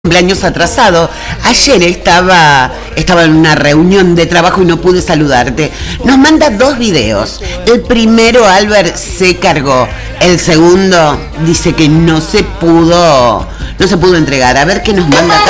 Cumpleaños atrasado. Ayer estaba en una reunión de trabajo y no pude saludarte. Nos manda 2 videos. El primero, Albert, se cargó. El segundo dice que no se pudo entregar. A ver qué nos manda acá.